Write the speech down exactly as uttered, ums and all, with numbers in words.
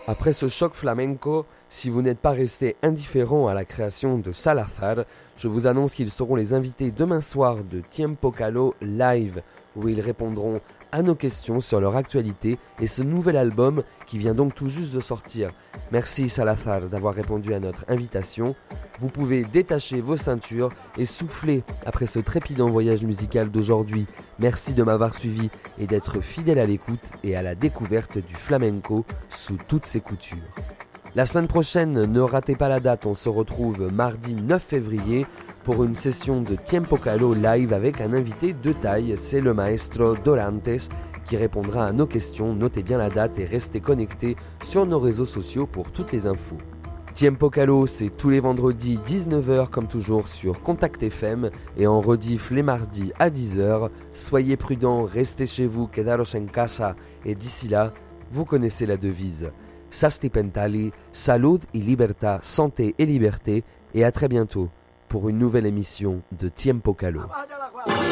Après ce choc flamenco, si vous n'êtes pas resté indifférent à la création de Salazar, je vous annonce qu'ils seront les invités demain soir de Tiempo Caló Live, où ils répondront à nos questions sur leur actualité et ce nouvel album qui vient donc tout juste de sortir. Merci Salazar d'avoir répondu à notre invitation. Vous pouvez détacher vos ceintures et souffler après ce trépidant voyage musical d'aujourd'hui. Merci de m'avoir suivi et d'être fidèle à l'écoute et à la découverte du flamenco sous toutes ses coutures. La semaine prochaine, ne ratez pas la date, on se retrouve mardi neuf février pour une session de Tiempo Caló live avec un invité de taille, c'est le maestro Dorantes qui répondra à nos questions. Notez bien la date et restez connectés sur nos réseaux sociaux pour toutes les infos. Tiempo Caló, c'est tous les vendredis dix-neuf heures comme toujours sur Contact F M et en rediff les mardis à dix heures. Soyez prudents, restez chez vous, quedaros en casa et d'ici là, vous connaissez la devise. Sasti Pentali, salud y libertad, santé et liberté et à très bientôt pour une nouvelle émission de Tiempo Caló.